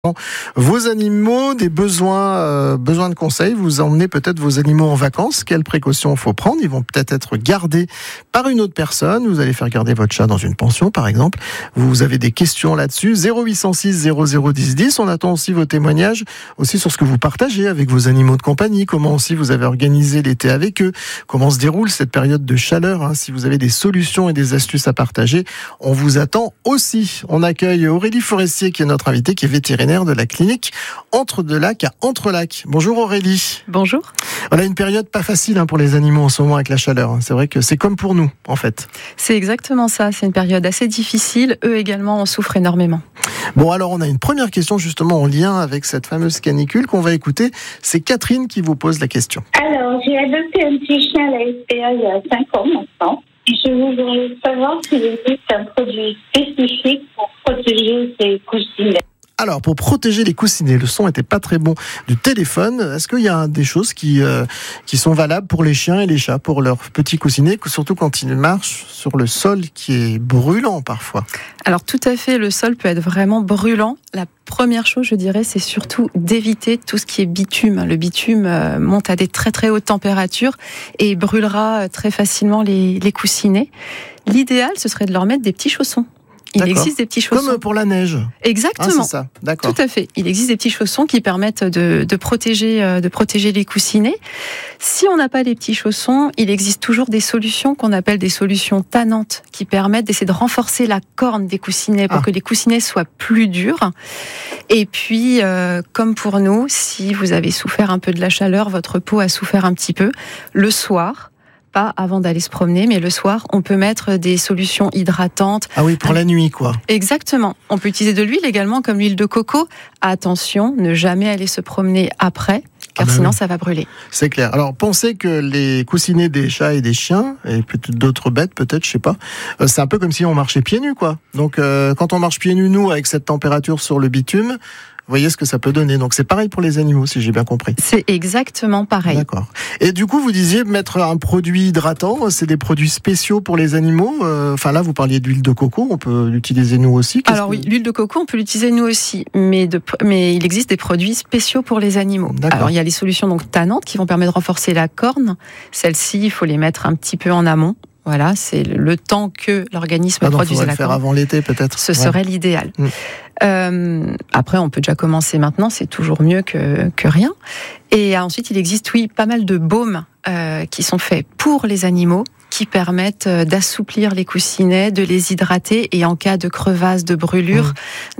Vos animaux, des besoins de conseils, vous emmenez peut-être vos animaux en vacances, quelles précautions il faut prendre? Ils vont peut-être être gardés par une autre personne, vous allez faire garder votre chat dans une pension par exemple, vous avez des questions là-dessus, 0806 0010 10, on attend aussi vos témoignages, aussi sur ce que vous partagez avec vos animaux de compagnie, comment aussi vous avez organisé l'été avec eux, comment se déroule cette période de chaleur, si vous avez des solutions et des astuces à partager, on vous attend aussi. On accueille Aurélie Forestier qui est notre invitée, qui est vétérinaire de la clinique Entre-deux-Lacs à Entrelacs. Bonjour Aurélie. Bonjour. Voilà une période pas facile pour les animaux en ce moment avec la chaleur. C'est vrai que c'est comme pour nous en fait. C'est exactement ça, c'est une période assez difficile. Eux également en souffrent énormément. Bon alors on a une première question justement en lien avec cette fameuse canicule qu'on va écouter. C'est Catherine qui vous pose la question. Alors j'ai adopté un petit chien à la SPA il y a 5 ans maintenant. Et je voudrais savoir s'il existe un produit spécifique pour protéger ces coussinets. Alors, pour protéger les coussinets, le son était pas très bon du téléphone. Est-ce qu'il y a des choses qui sont valables pour les chiens et les chats, pour leurs petits coussinets, surtout quand ils marchent sur le sol qui est brûlant parfois? Alors tout à fait, le sol peut être vraiment brûlant. La première chose, je dirais, c'est surtout d'éviter tout ce qui est bitume. Le bitume monte à des très très hautes températures et brûlera très facilement les coussinets. L'idéal, ce serait de leur mettre des petits chaussons. Il existe des petits chaussons. Comme pour la neige. Exactement. C'est ça. D'accord. Tout à fait. Il existe des petits chaussons qui permettent de protéger les coussinets. Si on n'a pas les petits chaussons, il existe toujours des solutions qu'on appelle des solutions tannantes qui permettent d'essayer de renforcer la corne des coussinets pour que les coussinets soient plus durs. Et puis, comme pour nous, si vous avez souffert un peu de la chaleur, votre peau a souffert un petit peu, le soir, pas avant d'aller se promener, mais le soir, on peut mettre des solutions hydratantes. Ah oui, pour la nuit, quoi. Exactement. On peut utiliser de l'huile également, comme l'huile de coco. Attention, ne jamais aller se promener après, car sinon ça va brûler. C'est clair. Alors, pensez que les coussinets des chats et des chiens, et peut-être d'autres bêtes, peut-être, je sais pas, c'est un peu comme si on marchait pieds nus, quoi. Donc, quand on marche pieds nus, nous, avec cette température sur le bitume, vous voyez ce que ça peut donner. Donc c'est pareil pour les animaux, si j'ai bien compris. C'est exactement pareil. D'accord. Et du coup, vous disiez mettre un produit hydratant, c'est des produits spéciaux pour les animaux. Enfin là, vous parliez d'huile de coco, on peut l'utiliser nous aussi. Alors oui, l'huile de coco, on peut l'utiliser nous aussi, mais il existe des produits spéciaux pour les animaux. D'accord. Alors il y a les solutions donc tannantes qui vont permettre de renforcer la corne. Celles-ci, il faut les mettre un petit peu en amont. Voilà, c'est le temps que l'organisme produise la corne. Faire avant l'été peut-être. Ce serait l'idéal. Après, on peut déjà commencer maintenant, c'est toujours mieux que rien. Et ensuite, il existe, pas mal de baumes qui sont faits pour les animaux, qui permettent d'assouplir les coussinets, de les hydrater et en cas de crevasse, de brûlure,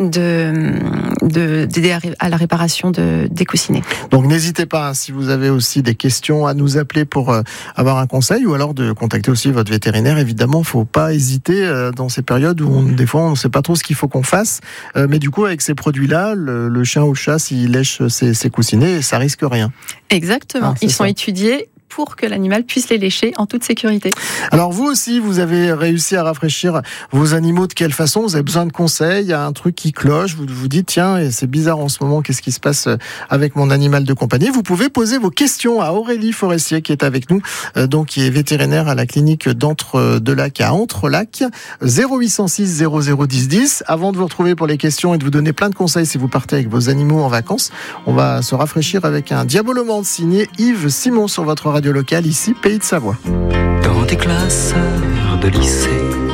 d'aider à la réparation des coussinets. Donc n'hésitez pas, si vous avez aussi des questions, à nous appeler pour avoir un conseil ou alors de contacter aussi votre vétérinaire. Évidemment, il ne faut pas hésiter dans ces périodes où des fois on ne sait pas trop ce qu'il faut qu'on fasse. Mais du coup, avec ces produits-là, le chien ou le chat, s'il lèche ses coussinets, ça risque rien. Exactement. Ils sont étudiés pour que l'animal puisse les lécher en toute sécurité. Alors vous aussi, vous avez réussi à rafraîchir vos animaux de quelle façon? Vous avez besoin de conseils, il y a un truc qui cloche, vous vous dites tiens, c'est bizarre en ce moment, qu'est-ce qui se passe avec mon animal de compagnie? Vous pouvez poser vos questions à Aurélie Forestier qui est avec nous, donc qui est vétérinaire à la clinique d'Entre-deux-Lacs à Entrelacs, 0806 0010 10. Avant de vous retrouver pour les questions et de vous donner plein de conseils si vous partez avec vos animaux en vacances, on va se rafraîchir avec un Diabolomante signé Yves Simon sur votre radio locale, ici, Pays de Savoie. Dans tes classes de lycée,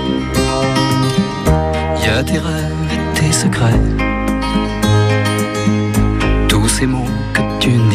il y a tes rêves et tes secrets, tous ces mots que tu